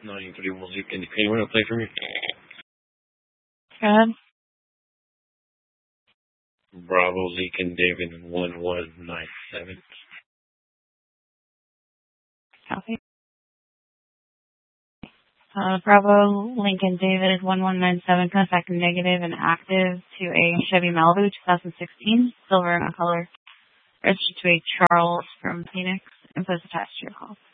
931 Lincoln. Anyone to play for me? Go ahead. Bravo Lincoln David 1197. Copy. Bravo Lincoln David 1197. Contact negative and active to a Chevy Malibu 2016, silver in color. Registered to a Charles from Phoenix. Info attached to your call.